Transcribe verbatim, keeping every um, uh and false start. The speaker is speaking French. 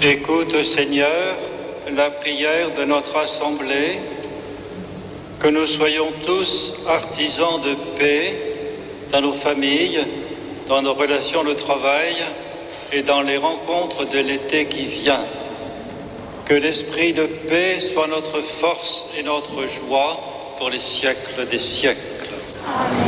Écoute, Seigneur, la prière de notre Assemblée, que nous soyons tous artisans de paix dans nos familles, dans nos relations de travail et dans les rencontres de l'été qui vient. Que l'esprit de paix soit notre force et notre joie pour les siècles des siècles. Amen.